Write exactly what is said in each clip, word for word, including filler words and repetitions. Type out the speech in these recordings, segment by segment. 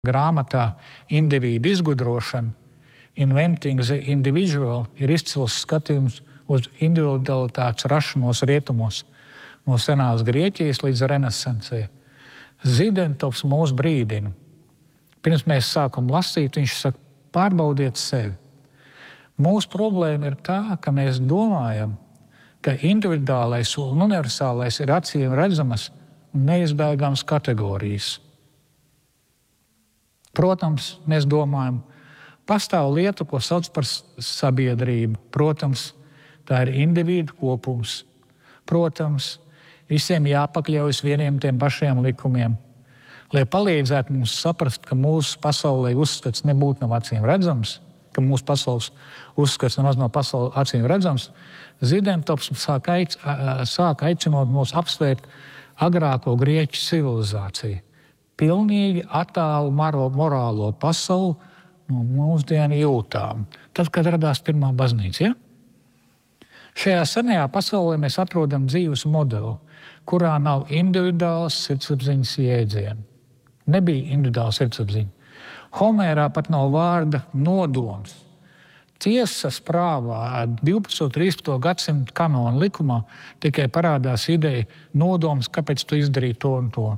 Grāmatā individu izgudrošana, Inventing the Individual, ir izcils skatījums uz individualitātes rašanos rietumos, no senās Grieķijas līdz renesansē. Zidentovs mūs brīdina. Pirms mēs sākam lasīt, viņš saka, pārbaudiet sevi. Mūsu problēma ir tā, ka mēs domājam, ka individuālais un universālais ir acīm redzamas un neizbēgams kategorijas. Protams, mēs domājam, pastāv lieta, ko sauc par sabiedrību. Protams, tā ir individu kopums. Protams, visiem jāpakļaujas vieniem tiem pašiem likumiem. Lai palīdzētu mums saprast, ka mūsu pasaulē uzskats nebūtu nav acīm redzams, ka mūsu pasaules uzskats nemaz nav pasaules acīm redzams, Zidentovs sāk, aic, sāk aicinot mūs apsvērt agrāko grieķu civilizāciju. Pilnīgi attālu morālo pasauli no mūsdienu jūtām. Tad, kad radās pirmā baznīca, ja? Šajā senajā pasaulē mēs atrodam dzīves modeli, kurā nav individuāls sirdsapziņas jēdzienu. Nebija individuāla sirdsapziņa. Homērā pat nav vārda nodoms. Tiesas prāvā divpadsmito trīspadsmito gadsimta kanona likumā tikai parādās ideja nodoms, kāpēc tu izdarīji to un to.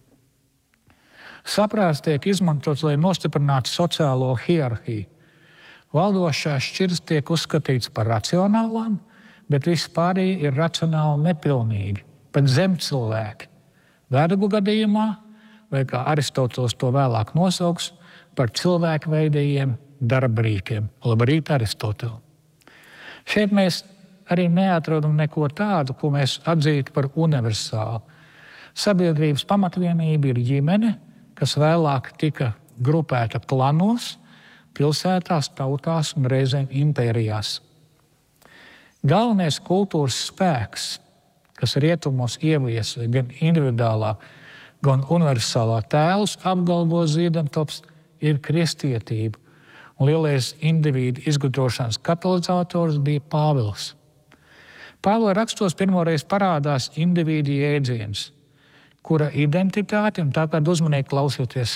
Saprāts tiek izmantots, lai nostiprinātu sociālo hierarhiju. Valdošās šķiras tiek uzskatīts par racionālām, bet visi pārējie ir racionāli nepilnīgi, pat zemcilvēki. Vergu gadījumā, vai kā Aristoteles to vēlāk nosauks, par cilvēku veidējiem darbrīkiem. Labrīt, Aristoteli. Šeit mēs arī neatrodam neko tādu, ko mēs atzītu par universālu. Sabiedrības pamatvienība ir ģimene, kas vēlāk tika grupēta klanos, pilsētās, tautās un reizēm impērijās. Galvenais kultūras spēks, kas rietumos ieviesa gan individuālā, gan universālā tēlus, apgalvo Zidentovs, ir kristietība. Un lielais individu izgudrošanas katalizators bija Pāvils. Pāvila rakstos pirmoreiz parādās individu jēdziens, kura identitāte, un tāpēc uzmanīgi klausoties,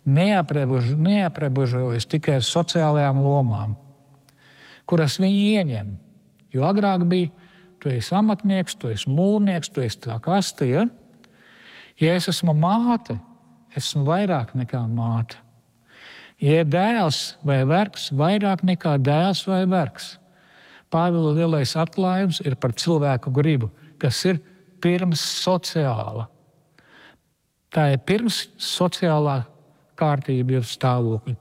neaprebežojas tikai ar sociālajām lomām, kuras viņi ieņem. Jo agrāk bija, tu esi amatnieks, tu esi mūrnieks, tu esi tā kaste, ja? Ja es esmu māte, esmu vairāk nekā māte. Ja ir dēls vai vergs, vairāk nekā dēls vai vergs. Pāvila lielais atklājums ir par cilvēku gribu, kas ir pirms sociāla. Tā ir pirms sociālā kārtība ir stāvokļa.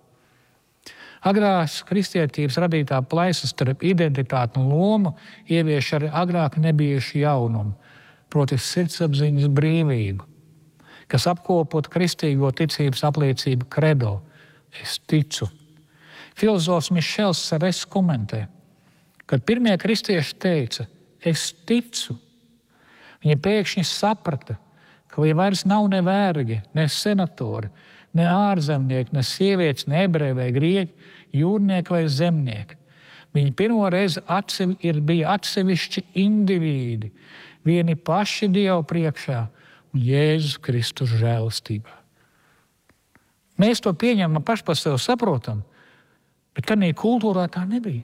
Agrās kristietības radītā plaisa starp identitāti un lomu ievieš arī agrāk nebijuši jaunumu, proti sirdsapziņas brīvību, kas apkopot kristīgo ticības apliecību kredo. Es ticu. Filozofs Mišels Saves komentē, kad pirmie kristieši teica, es ticu, viņi pēkšņi saprata, ka viņi vairs nav ne vergi, ne senatori, ne ārzemnieki, ne sievietes, ne ebreji vai grieķi, jūrnieki vai zemnieki. Viņi pirmo reizi atsevi, ir, bija atsevišķi indivīdi, vieni paši Dievu priekšā un Jēzus Kristus žēlastībā. Mēs to pieņemam paši par sevi saprotam, bet tādā kultūrā tā nebija.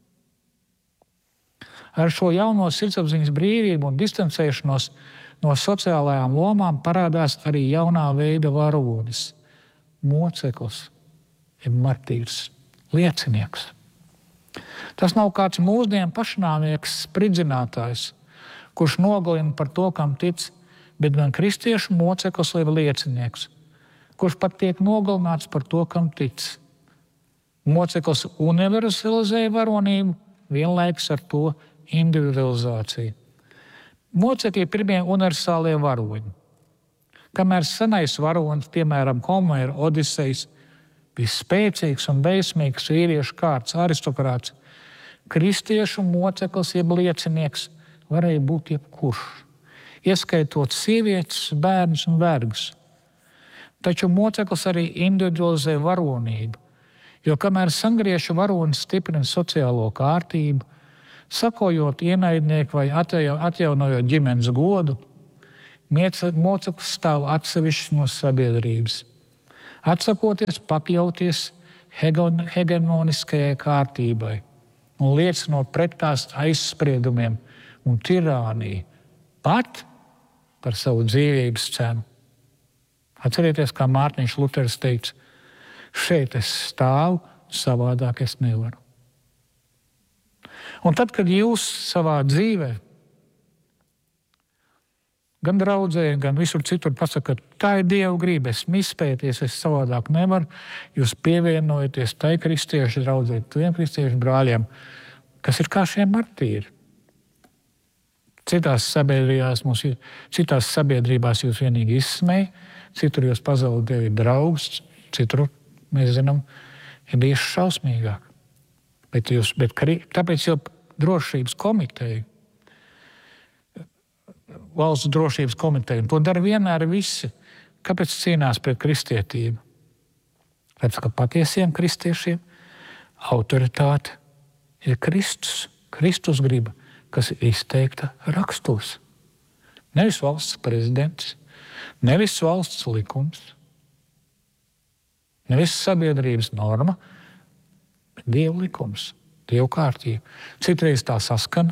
Ar šo jauno sirdsapziņas brīvību un distancēšanos no sociālajām lomām parādās arī jaunā veida varonis, moceklis, ir martīrs, liecinieks. Tas nav kāds mūsdienu pašnāvnieks, spridzinātājs, kurš nogalina par to, kam tic, bet gan kristiešu moceklis ir liecinieks, kurš pat tiek nogalināts par to, kam tic. Moceklis universalizēja varonību, vienlaikus ar to individualizāciju. Mocekļi ir pirmie universālie varoņi. Kamēr senais varonis, piemēram, Homēra Odisejs, bija spēcīgs un beismīgs vīriešu kārts aristokrāts, kristiešu moceklis jeb liecinieks varēja būt jebkurš, ieskaitot sievietes, bērnus un vergus. Taču moceklis arī individualizē varonību, jo kamēr sangriešu varonis stiprina sociālo kārtību, sakojot ienaidnieku vai atjaunojot ģimenes godu, moceklis stāv atsevišķi no sabiedrības. atsakoties pakļauties hegemoniskajai kārtībai un liecinot pret tās aizspriedumiem un tirāniju pat par savu dzīvības cenu. Atcerieties, kā Mārtiņš Luters teica, šeit es stāvu, savādāk es nevaru. Un tad, kad jūs savā dzīvē, gan draudzē, gan visur citur pasakat, tā ir Dieva grība, esmu izpēties, es savādāk nevaru, jūs pievienojaties tai kristiešu draudzē, tiem kristiešu brāļiem, kas ir kā šie martīri. Citās sabiedrībās, mums, citās sabiedrībās jūs vienīgi izsmēja, citur jūs pazaudēja draugus, citur, mēs zinām, ir bijis šausmīgāk. Bet jūs, bet, tāpēc jau drošības komiteja, valsts drošības komiteja, un to dara vienmēr visi. Kāpēc cīnās pret kristietību? Tāpēc, ka patiesiem kristiešiem autoritāte ir Kristus. Kristus griba, kas ir izteikta rakstos. Nevis valsts prezidents, nevis valsts likums, nevis sabiedrības norma, bet Dieva likums, Dieva kārtība. Citreiz tā saskana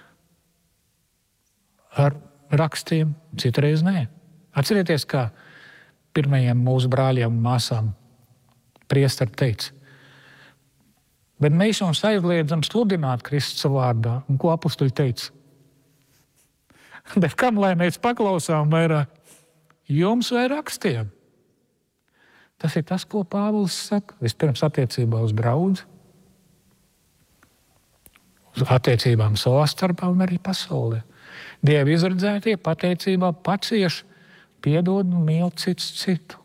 ar rakstiem, citreiz nē. Atcerieties, kā pirmajiem mūsu brāļiem un māsām priesteri teica, bet mēs jums aizliedzam sludināt Kristus vārdā. Un ko apustuļi teica? Bet kam lai mēs paklausām vairāk? Jums vai rakstiem? Tas ir tas, ko Pāvils saka. Vispirms attiecībā uz draudzi, uz attiecībām savā starpā un arī pasaulē. Dieva izredzētie pateicībā pacieš, piedod un mīl cits citu.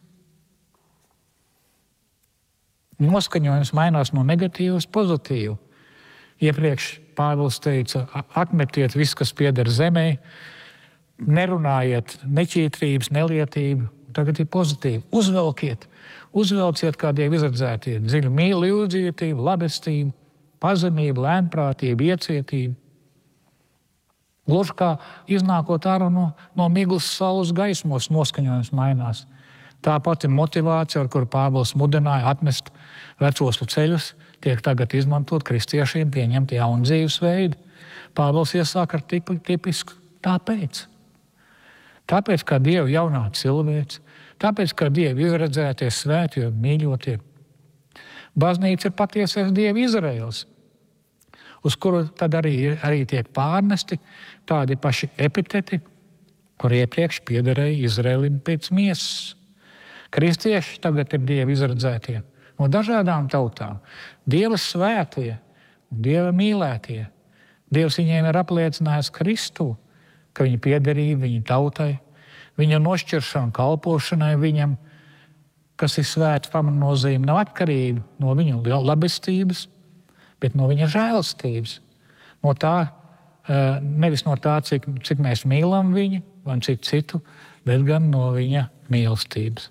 Noskaņojums mainās no negatīva uz pozitīvu. Iepriekš Pāvils teica, atmetiet visu, kas pieder zemē, nerunājiet neķītrības, nelietību. Tagad ir pozitīvi. Uzvelkiet, uzvelciet kā Dieva izredzētie dziļu mīlu, jūdzītību, labestību, pazemību, lēnprātību, iecietību. Gluži kā iznākot ārā no, no miglas saules gaismos, noskaņojums mainās. Tā pati motivācija, ar kuru Pāvils mudināja atmest vecos ceļus, tiek tagad izmantot kristiešiem pieņemt jaunu dzīves veidu. Pāvils iesāk ar tipi, tipisku tāpēc. Tāpēc, kā Dieva jaunā cilvēce, tāpēc, kā Dieva izredzētie svētie un mīļotie. Baznīca ir patiesais Dieva Izraels, uz kuru tad arī, arī tiek pārnesti tādi paši epiteti, kur iepriekš piederēja Izraēlim pēc miesas. Kristieši tagad ir Dieva izredzētie no dažādām tautām. Dieva svētie un Dieva mīlētie. Dievs viņiem ir apliecinājis Kristu, ka viņa piederība viņa tautai, viņa nošķiršana kalpošanai viņam, kas ir svēta pamatnozīme, nav atkarība no viņa labestības, bet no viņa žēlastības. No tā, nevis no tā, cik, cik mēs mīlam viņu vai cik citu, bet gan no viņa mīlestības.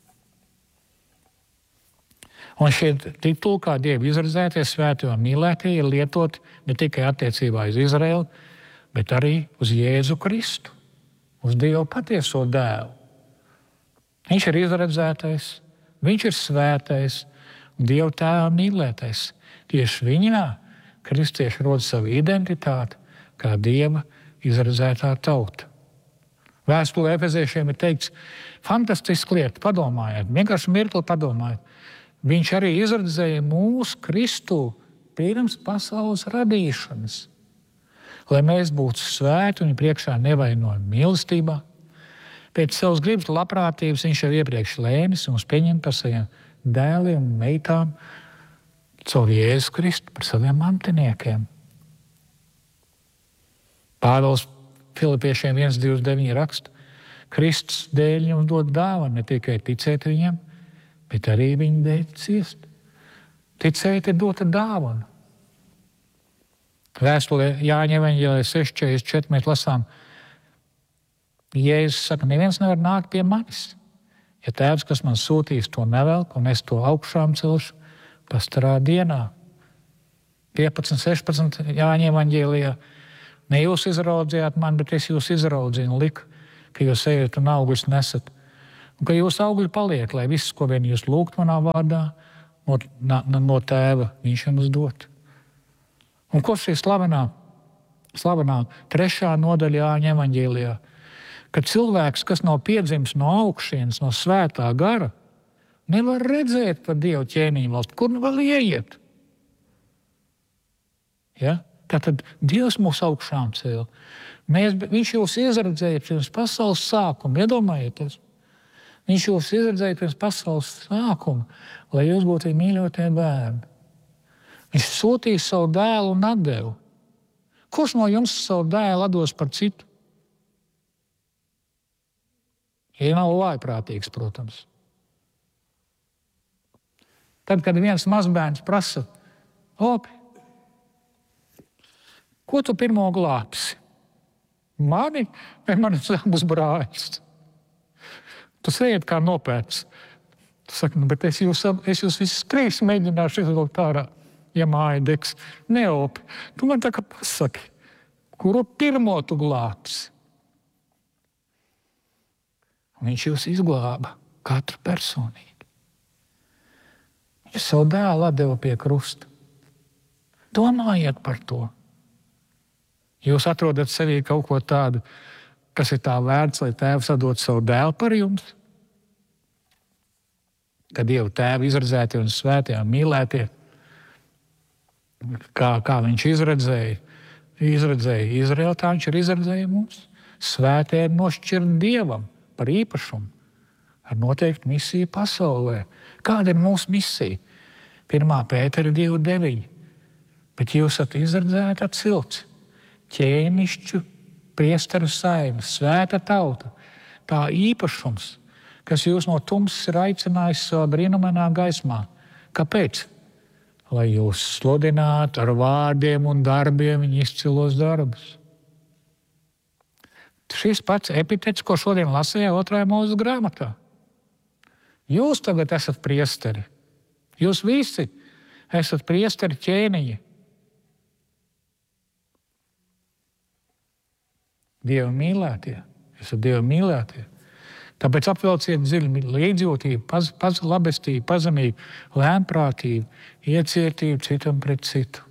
Un šie tituli, kā Dieva izredzētie, svētie un mīlētie, ir lietoti ne tikai attiecībā uz Izraēlu, bet arī uz Jēzu Kristu, uz Dievu patieso dēlu. Viņš ir izredzētais, viņš ir svētais un Dieva tēva mīlētais. Tieši viņā kristieši rod savu identitāti kā Dieva izredzētā tauta. Vēstulē Efeziešiem ir teikts, fantastiski lieta, padomājiet, vienkārši mirkli padomājiet. Viņš arī izredzēja mūsu Kristu pirms pasaules radīšanas, lai mēs būtu svēti un priekšā nevainojami mīlestībā. Pēc savas gribas labprātības viņš jau iepriekš lēmis un pieņem par saviem dēliem un meitām caur Jēzu Kristu, par saviem mantiniekiem. Pāvils Filipiešiem viens divdesmit deviņi raksta, Kristus dēļ jums dod dāvanu, ne tikai ticēt viņam, bet arī viņa dēļ ciest. Ticēt ir dota dāvana. Vēstulē Jāņa evaņģēlijā seši četrdesmit četri mēs lasām, Jēzus saka, neviens nevar nākt pie manis, ja tēvs, kas man sūtīs, to nevelk, un es to augšām celšu pastarā dienā. piecpadsmit sešpadsmit Jāņa evaņģēlijā, ne jūs izraudzījāt mani, bet es jūs izraudzīju un liku, ka jūs ejat un augļus nesat. Un ka jūs augļi paliek, lai viss, ko vien jūs lūgt manā vārdā, no, no, no tēva viņš jums dot. Un ko šī slavenā, slavenā trešā nodaļa Jāņa evaņģēlijā? Kad cilvēks, kas nav piedzimis no augšienes, no svētā gara, nevar redzēt par Dievu ķēniņu valsti. Kur nu vēl ieiet? Ja? Tātad Dievs mūs augšām cēla. Mēs, viņš jūs izredzēja pirms pasaules sākuma. Iedomājieties. Viņš jūs izredzēja pirms pasaules sākuma, lai jūs būtu mīļotie bērni. Viņš sūtīja savu dēlu un atdevu. Kurš no jums savu dēlu atdos par citu? Ja nav vājprātīgs, protams. Tad, kad viens mazbērns prasa, opi, ko tu pirmo glābsi? Mani vai manis abus brāļus? Tu sēdi kā nopērts. Tu saki, nu, bet es jūs, es jūs visus trīs mēģināšu izvilkt ārā, ja māja degs. Ne, opi, tu man tā kā pasaki, kuru pirmo tu glābsi? Un viņš jūs izglāba katru personīgi. Viņš savu dēlu atdeva pie krusta. Domājiet par to. Jūs atrodat sevī kaut ko tādu, kas ir tā vērts, lai tēvs atdod savu dēlu par jums? Kad Dievu tēvu izredzētie un svētie un mīlētie, kā, kā viņš izredzēja, izredzēja Izraēlu, tā viņš ir izredzēja mums. Svētie ir nošķirti Dievam par īpašumu, ar noteiktu misiju pasaulē. Kāda ir mūsu misija? Pirmā Pētera divi deviņi. Bet jūs esat izredzēta cilts, ķēnišķu priesteru saime, svēta tauta, tā īpašums, kas jūs no tumsas ir aicinājis savā brīnumainā gaismā. Kāpēc? Lai jūs sludinātu ar vārdiem un darbiem viņa izcilos darbus. Šis pats epitets, ko šodien lasīja otrajā Mūzes grāmatā. Jūs tagad esat priesteri. Jūs visi esat priesteri ķēniņi. Dieva mīlētie. Esat Dieva mīlētie. Tāpēc apvelciet dziļi līdzjūtību, paz, paz, labestību, pazemību, lēnprātību, iecietību citam pret citu.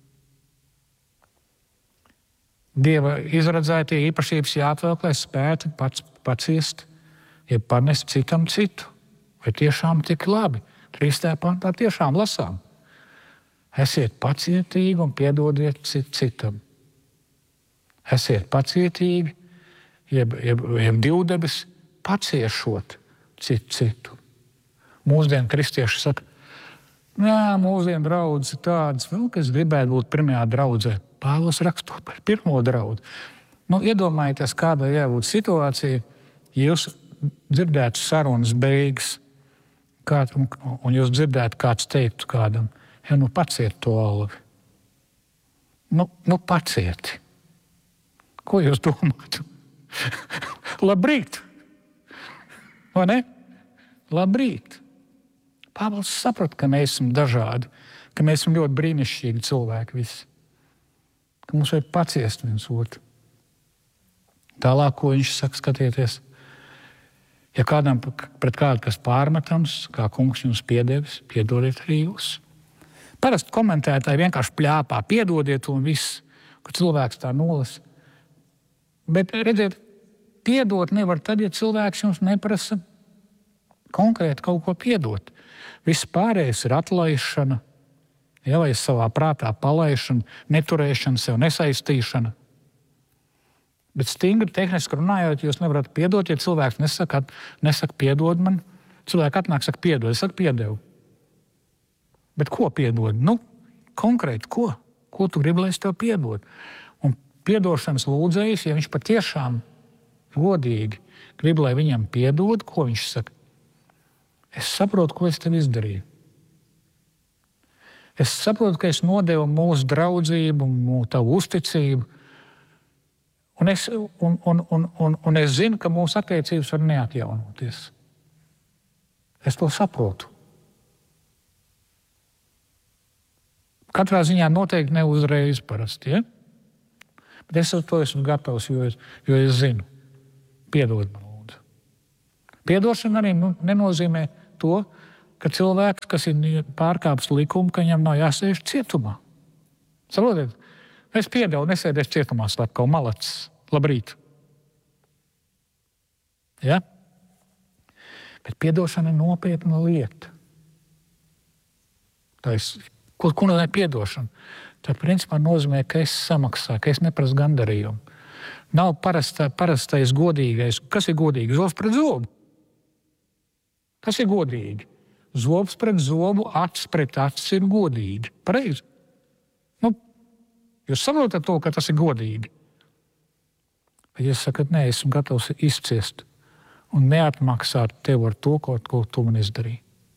Dieva izradzētie īpašības jāatvelk, lai spētu pats paciest, ja panest citam citu. Vai tiešām tik labi? Trīstajā pantā tiešām lasām. Esiet pacietīgi un piedodiet cit citam. Esiet pacietīgi, jeb, jeb, jeb divdebes paciešot citu citu. Mūsdienu kristieši saka, nē, mūsdienu draudzes ir tādas, vēl, kas gribētu būt pirmajā draudzē. Pāvils raksto par pirmo draudu. Nu, iedomājieties, kāda jābūt situācija, ja jūs dzirdētu sarunas beigas, kād, un, un jūs dzirdētu kāds teiktu kādam, ja nu paciet to alvi. Nu, nu pacieti. Ko jūs domājat? Labrīt! Vai ne? Labrīt! Pāvils saprata, ka mēs esam dažādi, ka mēs esam ļoti brīnišķīgi cilvēki visi. Ka mums vajag paciest viens otru. Tālāk, ko viņš saka, skatieties, ja kādam pret kādu kas pārmetams, kā kungs jums piedevis, piedodiet arī jūs. Parasti komentētāji vienkārši pļāpā, piedodiet un viss, ka cilvēks tā nolasa. Bet, redziet, piedot nevar tad, ja cilvēks jums neprasa konkrēti kaut ko piedot. Viss pārējais ir atlaišana, ja, vai savā prātā palaišana, neturēšana, sev nesaistīšana. Bet stingri tehniski runājot, jūs nevarat piedot, ja cilvēks nesaka, nesaka piedod man. Cilvēki atnāk, saka piedod, es saku piedevu. Bet ko piedod? Nu, konkrēti ko? Ko tu gribi, lai es tev piedod? Un piedošanas lūdzējs, ja viņš patiešām godīgi grib, lai viņam piedod, ko viņš saka? Es saprotu, ko es tev izdarīju. Es saprotu, ka es nodevu mūsu draudzību, mūsu tavu uzticību. Un es, un, un, un, un, un es zinu, ka mūsu attiecības var neatjaunoties. Es to saprotu. Katrā ziņā noteikti ne uzreiz parasti, ja? Bet es ar to esmu gatavs, jo es, jo es zinu. Piedod man, lūdzu. Piedošana arī nenozīmē to, ka cilvēks, kas ir pārkāpis likumu, ka viņam nav jāsēž cietumā. Saprotiet? Es piedevu, nesēdēs cietumā slepkavu malacis. Labrīt. Ja? Bet piedošana ir nopietna lieta. Tā ir, ko, ko nozīmē piedošana? Tā principā nozīmē, ka es samaksāju, ka es neprasu gandarījumu. Nav parastā, parastais godīgais. Kas ir godīgi? Zobs pret zobu. Tas ir godīgi. Zobs pret zobu, acis pret acis ir godīgi. Pareizi. Nu, jūs saprotat to, ka tas ir godīgi. Bet jūs sakat, nē, esmu gatavs izciest un neatmaksāt tev ar to, ko, ko tu man izdarīji.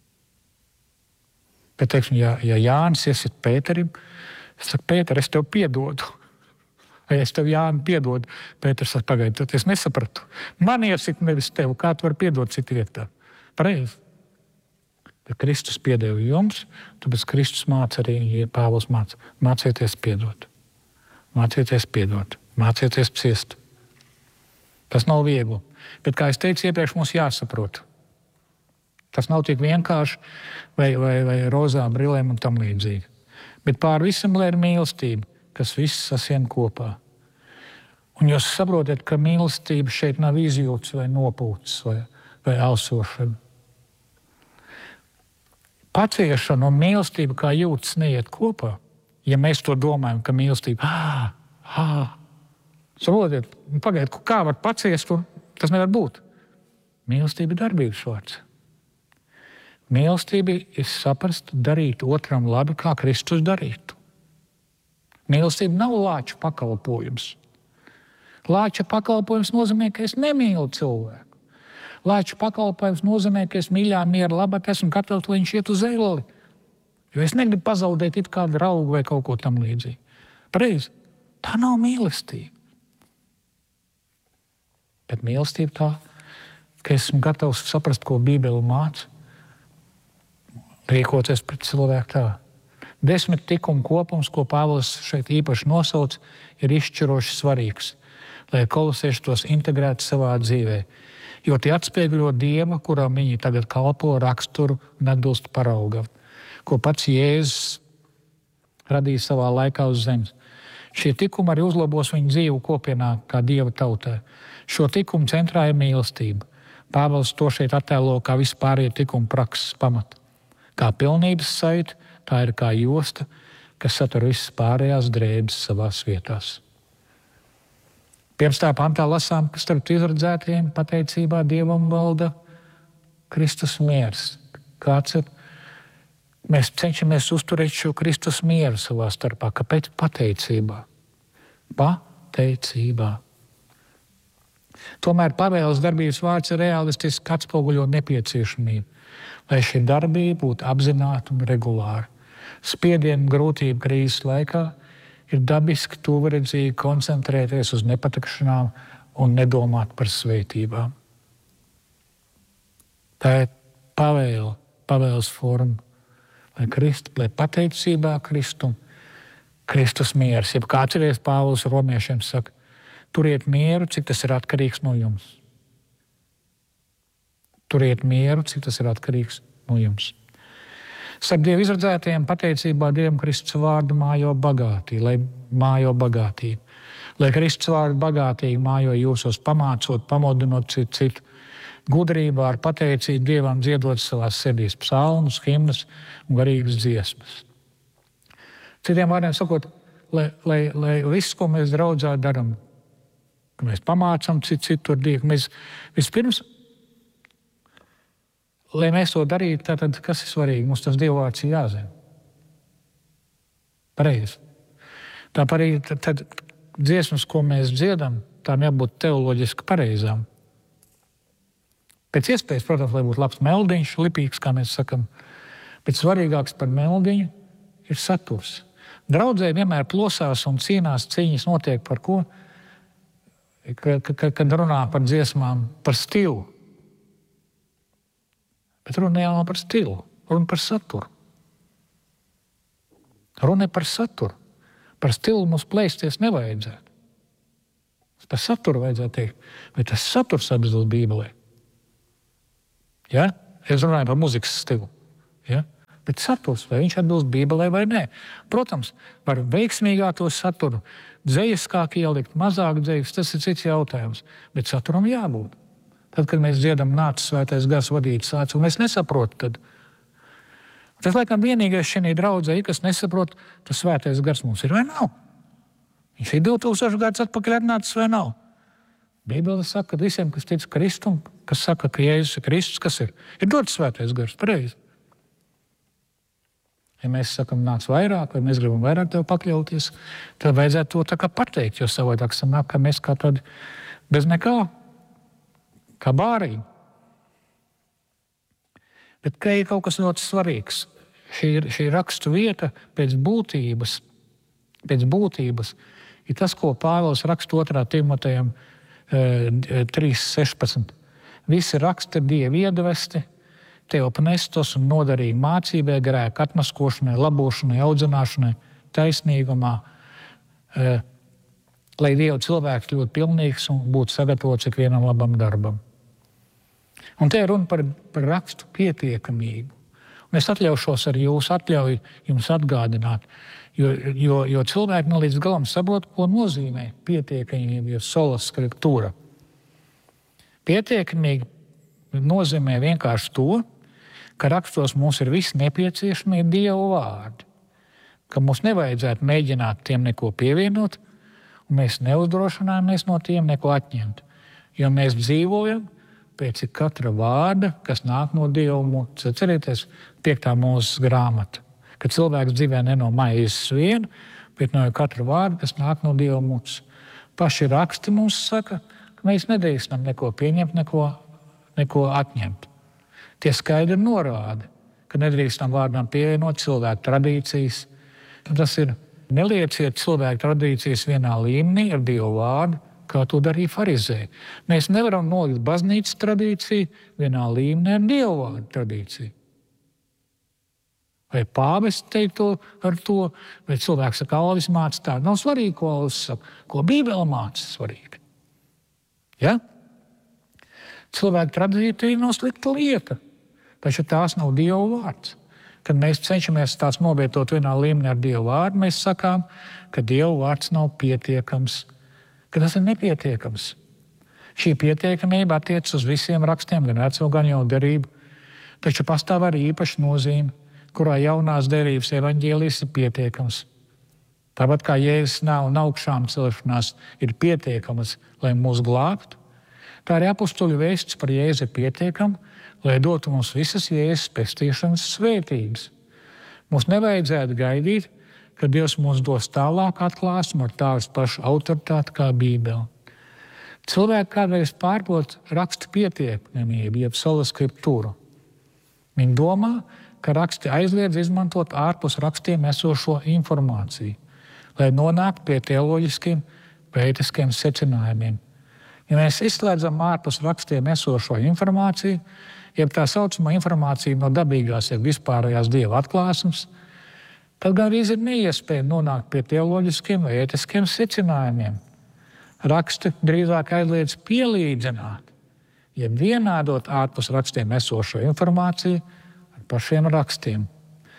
Bet, teiksim, ja, ja Jānis iesit Pēterim, es saku, Pēter, es tev piedodu. Ja es tev Jāni piedodu, Pēters saka, pagaidi, tad es nesapratu. Man iesit nevis tev, kā tu vari piedot citu vietā. Pareizi. Bet Kristus piedeva jums, tāpēc Kristus māca arī, Pāvils māca, mācieties piedot. Mācieties piedot. Mācieties ciest. Tas nav viegli. Bet, kā es teicu iepriekš, mums jāsaprot. Tas nav tik vienkārši vai, vai, vai rozā brilēm un tam līdzīgi. Bet pār visam, lai ir mīlestība, kas viss sasien kopā. Un jūs saprotat, ka mīlestība šeit nav izjūts vai nopūts vai, vai ausošana. Paciešana un mīlestība kā jūtas neiet kopā. Ja mēs to domājam, ka mīlestība, ā, ā. Saprotiet, pagaidiet, kā var paciest, un tas nevar būt. Mīlestība ir darbības vārds. Mīlestība ir saprast, darīt otram labi, kā Kristus darītu. Mīlestība nav lāča pakalpojums. Lāča pakalpojums nozīmē, ka es nemīlu cilvēku. Lāča pakalpojums nozīmē, ka es mīļā miera labāk esmu gatavs, lai viņš iet uz elli. Jo es negribu pazaudēt it kādu draugu vai kaut ko tam līdzīgi. Pareizi. Tā nav mīlestība. Bet mīlestība tā, ka esmu gatavs saprast, ko Bībele māca, rīkoties pret cilvēku tā. Desmit tikumu kopums, ko Pāvils šeit īpaši nosauc, ir izšķiroši svarīgs, lai kolosieši tos integrētu savā dzīvē, jo tie atspieguļo Dieva, kuram viņi tagad kalpo, raksturu un atbilst paraugam, ko pats Jēzus radīja savā laikā uz zemes. Šie tikumi arī uzlabos viņu dzīvu kopienā kā Dieva tautā. Šo tikumu centrā ir mīlestība. Pāvils to šeit attēlo kā vispārējie tikumu prakses pamatu. Kā pilnības saita, tā ir kā josta, kas satur visas pārējās drēbes savās vietās. Pirms tā pantā lasām, ka starp izredzētajiem pateicībā Dievam valda Kristus miers. Kāds ir? Mēs cenšamies uzturēt šo Kristus mieru savā starpā. Kāpēc? Pateicībā. Pateicībā. Tomēr Pavēles darbības vārds ir realistiski atspoguļo nepieciešamību, lai šī darbība būtu apzināta un regulāra. Spiedienu grūtību krīzes laikā ir dabiski tuvredzīgi koncentrēties uz nepatikšanām un nedomāt par svētībām. Tā ir pavēle, pavēles forma, lai, Krist, lai pateicībā Kristum, Kristus miers. Ja kā atceries, Pāvils romiešiem saka, turiet mieru, cik tas ir atkarīgs no jums. Turiet mieru, cik tas ir atkarīgs no jums. Starp Dievu izredzētajiem pateicībā Dievam Kristus vārdu mājo bagātību, lai mājo bagātību. Lai Kristus vārdu bagātīgi mājo jūsos pamācot, pamodinot citu, citu gudrībā ar pateicību Dievam dziedot savās sirdīs psalmus, himnas un garīgas dziesmas. Citiem vārdiem sakot, lai, lai, lai viss, ko mēs draudzā daram, ka mēs pamācam citu, citu ar Dievu, mēs vispirms, lai mēs to darītu, tad kas ir svarīgi? Mums tas Dieva vārds ir jāzina. Pareizi. Tāpat arī tad, tad dziesmas, ko mēs dziedam, tām jābūt teoloģiski pareizām. Pēc iespējas, protams, lai būtu labs meldiņš, lipīgs, kā mēs sakam, bet svarīgāks par meldiņu ir saturs. Draudzē vienmēr plosās un cīnās, cīņas notiek par ko? Kad runā par dziesmām, par stilu. Bet runa jau nav par stilu, runa par saturu. Runa par saturu. Par stilu mums plēsties nevajadzētu. Par saturu vajadzētu teikt, vai tas saturs atbilst Bībelē. Ja? Es runāju par muzikas stilu. Ja? Bet saturs, vai viņš atbilst Bībelē vai nē. Protams, var veiksmīgāk to saturu, dzejiskāk ielikt, mazāk dzejis, tas ir cits jautājums. Bet saturam jābūt. Tad, kad mēs dziedam nāc svētais gars vadīt sāc, un es nesaprotu, tad tas, laikam, vienīgais šī draudzē, kas nesaprot, tas svētais gars mums ir vai nav. Viņš ir divi tūkstoši gadus atpakaļ atnācis vai nav. Bībele saka, ka visiem, kas tic Kristum, kas saka, ka Jēzus ir Kristus, kas ir? Ir dots svētais gars, pareizi. Ja mēs sakam, nāc vairāk, vai mēs gribam vairāk tev pakļauties, tad vajadzētu to tā kā pateikt, jo savādāk sanāk, ka mēs kā tādi bez nekā, kā bārīgi. Bet ka ir kaut kas ļoti svarīgs. Šī, šī rakstu vieta pēc būtības, pēc būtības ir tas, ko Pāvils raksta otrā Timotejam trīs sešpadsmit. Visi raksti ir Dieva iedvesti, teopnestos un noderīgi mācībai, grēka atmaskošanai, labošanai, audzināšanai, taisnīgumā, lai Dieva cilvēks ļoti pilnīgs un būtu sagatavots ikvienam labam darbam. Un te ir runa par, par rakstu pietiekamību. Un es atļaušos ar jūsu atļauju jums atgādināt, jo, jo, jo cilvēki ne līdz galam saprot, ko nozīmē pietiekamība, jo sola scriptura. Pietiekamība nozīmē vienkārši to, ka rakstos mums ir visi nepieciešamie Dieva vārdi, ka mums nevajadzētu mēģināt tiem neko pievienot, un mēs neuzdrošināmies no tiem neko atņemt, jo mēs dzīvojam pēc katra vārda, kas nāk no Dieva mutes. Atcerieties, piektā Mūzes grāmata, ka cilvēks dzīvē ne no maizes vien, bet no katra vārda, kas nāk no Dieva mutes. Paši raksti mums saka, ka mēs nedrīkstam neko pieņemt, neko, neko atņemt. Tie skaidri norāda, ka nedrīkstam vārdam pievienot cilvēku tradīcijas. Tas ir, nelieciet cilvēku tradīcijas vienā līmenī ar Dieva vārdu, kā to darīja farizēji. Mēs nevaram nolikt baznīcas tradīciju vienā līmenī ar Dieva vārdu tradīciju. Vai pāvests teikt to ar to, vai cilvēks saka, Alvis māca tā. Nav svarīgi, ko Alvis saka, ko Bībele māca svarīgi. Ja? Cilvēku tradīcija nav slikta lieta, taču tās nav Dieva vārds. Kad mēs cenšamies tās novietot vienā līmenī ar Dieva vārdu, mēs sakām, ka Dieva vārds nav pietiekams, ka tas ir nepietiekams. Šī pietiekamība attiec uz visiem rakstiem, gan veco, gan jaunu derību, taču pastāv arī īpaša nozīme, kurā jaunās derības evaņģēlijs ir pietiekams. Tāpat kā Jēzus nav un augšām celšanās ir pietiekamas, lai mūs glābtu, tā arī apustuļu vēsts par Jēzu ir pietiekama, lai dotu mums visas Jēzus pestīšanas svētības. Mums nevajadzētu gaidīt, ka Dievs mums dos tālāk atklāsmu ar tādas pašu autoritāti kā Bībele. Cilvēki kādreiz pārprot rakstu pietiekamību, jeb sola scriptura. Viņi domā, ka raksti aizliedz izmantot ārpus rakstiem esošo informāciju, lai nonāktu pie teoloģiskiem, pētiskiem secinājumiem. Ja mēs izslēdzam ārpus rakstiem esošo informāciju, jeb tā saucamā informācija no dabīgās, jeb vispārējās Dieva atklāsmes, tad gan arī ir neiespēja nonākt pie teoloģiskiem vai ētiskiem secinājumiem. Raksti drīzāk aizliedz pielīdzināt, jeb vienādot ārpus rakstiem esošo informāciju ar pašiem rakstiem.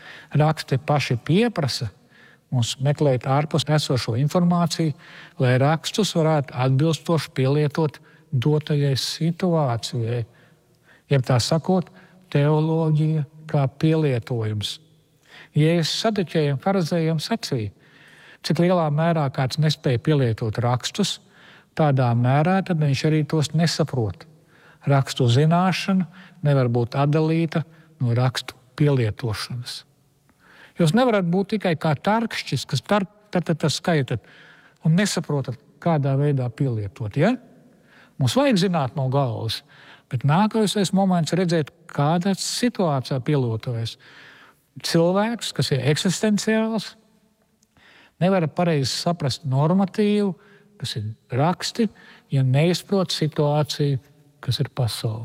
Raksti paši pieprasa mums meklēt ārpus esošo informāciju, lai rakstus varētu atbilstoši pielietot dotajai situācijai, jeb tā sakot, teoloģija kā pielietojums. Jēzus saduķējiem farizējiem sacīja, cik lielā mērā kāds nespēja pielietot rakstus, tādā mērā tad viņš arī tos nesaprot. Rakstu zināšana nevar būt atdalīta no rakstu pielietošanas. Jūs nevarat būt tikai kā tarkšķis, kas tar, tad, tad, tad skaitat un nesaprotat, kādā veidā pielietot. Ja? Mums vajag zināt no galvas, bet nākamais moments redzēt, kādā situācijā pielietojas. Cilvēks, kas ir eksistenciāls, nevar pareizi saprast normatīvu, kas ir raksti, ja neizprot situāciju, kas ir pasaule.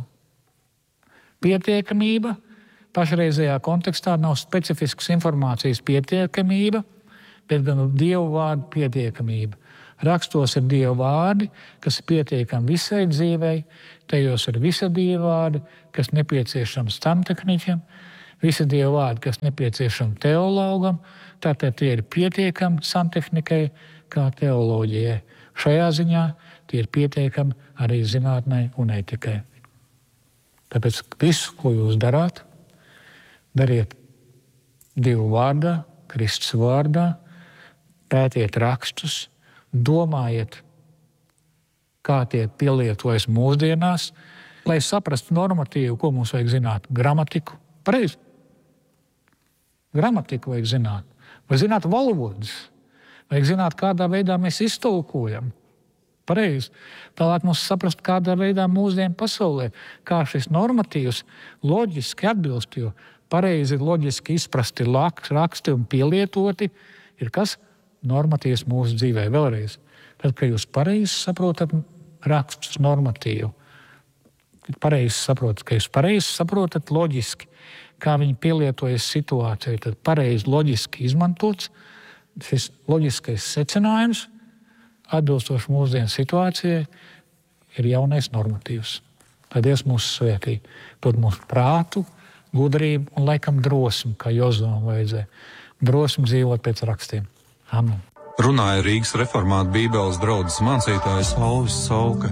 Pietiekamība pašreizējā kontekstā nav specifiskas informācijas pietiekamība, bet gan Dieva vārdu pietiekamība. Rakstos ir Dieva vārdi, kas ir pietiekami visai dzīvei, tajos ir visa Dieva vārdi, kas nepieciešams tamtehniķam, visa Dieva vārdi, kas nepieciešams teologam, tātad tie ir pietiekami santehnikai kā teoloģijai. Šajā ziņā tie ir pietiekami arī zinātnei un etikai. Tāpēc visu, ko jūs darāt, dariet Dieva vārdā, Kristus vārdā, pētiet rakstus, domājiet, kā tie pielietojas mūsdienās, lai saprastu normatīvu, ko mums vajag zināt. Gramatiku, pareizi. Gramatiku vajag zināt. Vai zināt valodas. Vajag zināt, kādā veidā mēs iztulkojam. Pareizi. Tālāk mums saprast, kādā veidā mūsdienu pasaulē, kā šis normatīvs loģiski atbilst, jo pareizi loģiski izprasti raksti un pielietoti ir kas? Normatīvs mūsu dzīvē. Vēlreiz. Tad, kad jūs pareizi saprotat rakstus normatīvu, pareizi saprotat, ka jūs pareizi saprotat loģiski, kā viņi pielietojas situācijai, tad pareizi loģiski izmantots šis loģiskais secinājums, atbilstoši mūsdienu situācijai, ir jaunais normatīvs. Lai Dievs mūs svētī, dod mums prātu, gudrību un laikam drosmi, kā Jozuam vajadzēja. Drosmi dzīvot pēc rakstiem. Amen. Runāja Rīgas reformātu bībeles draudzes mācītājs Alvis Sauka.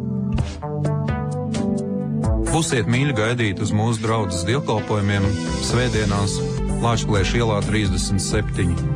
Būsiet mīļi gaidīt uz mūsu draudzes dievkalpojumiem svētdienās Lāčplēša ielā trīsdesmit septiņi.